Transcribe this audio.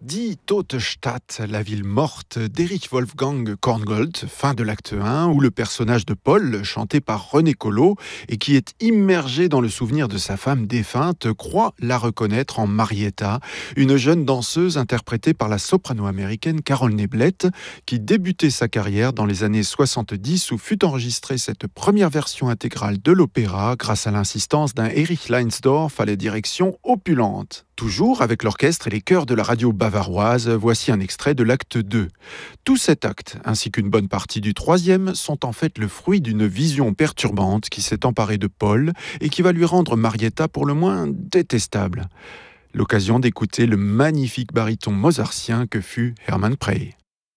Die Tote Stadt, la ville morte d'Erich Wolfgang Korngold, fin de l'acte 1, où le personnage de Paul, chanté par René Collot, et qui est immergé dans le souvenir de sa femme défunte, croit la reconnaître en Marietta, une jeune danseuse interprétée par la soprano américaine Carol Neblett, qui débutait sa carrière dans les années 70 où fut enregistrée cette première version intégrale de l'opéra grâce à l'insistance d'un Erich Leinsdorf à la direction opulente. Toujours avec l'orchestre et les chœurs de la radio bavaroise, voici un extrait de l'acte 2. Tout cet acte, ainsi qu'une bonne partie du troisième, sont en fait le fruit d'une vision perturbante qui s'est emparée de Paul et qui va lui rendre Marietta pour le moins détestable. L'occasion d'écouter le magnifique baryton mozartien que fut Hermann Prey.